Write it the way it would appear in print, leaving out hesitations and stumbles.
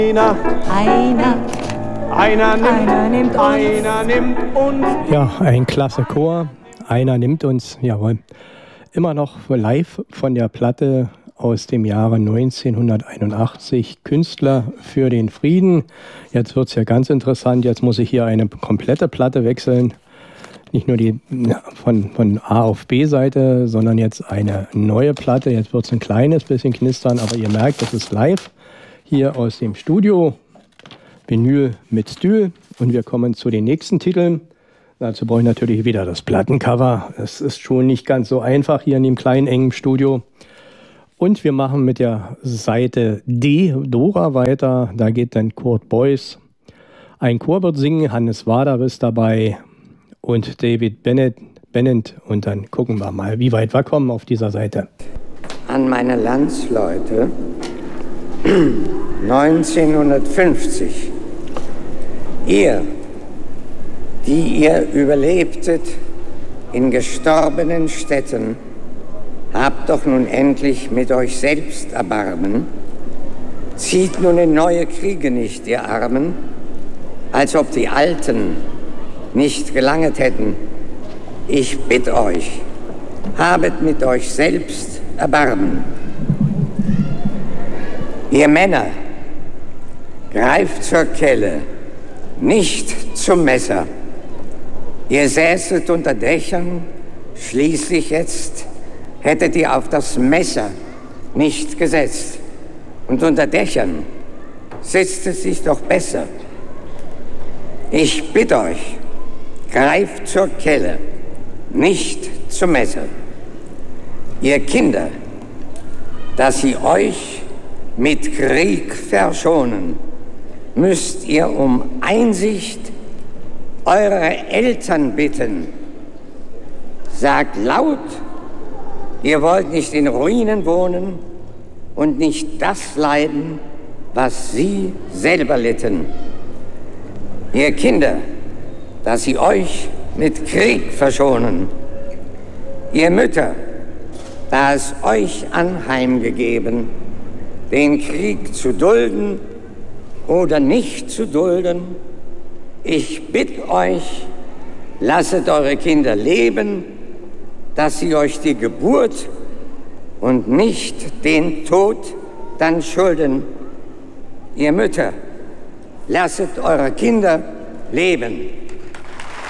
Einer nimmt uns. Ja, ein klasse Chor. Einer nimmt uns. Jawohl. Immer noch live von der Platte aus dem Jahre 1981. Künstler für den Frieden. Jetzt wird es ja ganz interessant. Jetzt muss ich hier eine komplette Platte wechseln. Nicht nur die von A auf B-Seite, sondern jetzt eine neue Platte. Jetzt wird es ein kleines bisschen knistern, aber ihr merkt, das ist live hier aus dem Studio. Vinyl mit Stühl. Und wir kommen zu den nächsten Titeln. Dazu brauche ich natürlich wieder das Plattencover. Es ist schon nicht ganz so einfach hier in dem kleinen, engen Studio. Und wir machen mit der Seite D, Dora, weiter. Da geht dann Kurt Beuys. Ein Chor wird singen, Hannes Wader ist dabei und David Bennett. Und dann gucken wir mal, wie weit wir kommen auf dieser Seite. An meine Landsleute, 1950. Ihr, die ihr überlebtet in gestorbenen Städten, habt doch nun endlich mit euch selbst Erbarmen. Zieht nun in neue Kriege nicht, ihr Armen, als ob die Alten nicht gelanget hätten. Ich bitte euch, habet mit euch selbst Erbarmen. Ihr Männer, greift zur Kelle, nicht zum Messer. Ihr säßet unter Dächern, schließlich jetzt hättet ihr auf das Messer nicht gesetzt. Und unter Dächern sitzt es sich doch besser. Ich bitte euch, greift zur Kelle, nicht zum Messer. Ihr Kinder, dass sie euch mit Krieg verschonen, müsst ihr um Einsicht eure Eltern bitten. Sagt laut, ihr wollt nicht in Ruinen wohnen und nicht das leiden, was sie selber litten. Ihr Kinder, dass sie euch mit Krieg verschonen. Ihr Mütter, da es euch anheimgegeben, den Krieg zu dulden oder nicht zu dulden, ich bitte euch, lasset eure Kinder leben, dass sie euch die Geburt und nicht den Tod dann schulden. Ihr Mütter, lasset eure Kinder leben.